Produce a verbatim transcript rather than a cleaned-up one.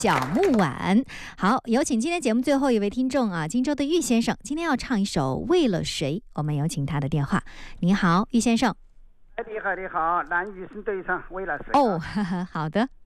小木碗。好，有请今天节目最后一位听众啊，荆州的玉先生，今天要唱一首《为了谁》，我们有请他的电话。你好，玉先生。 你好，你好，男女生对唱《为了谁》。 哦，呵呵，好的。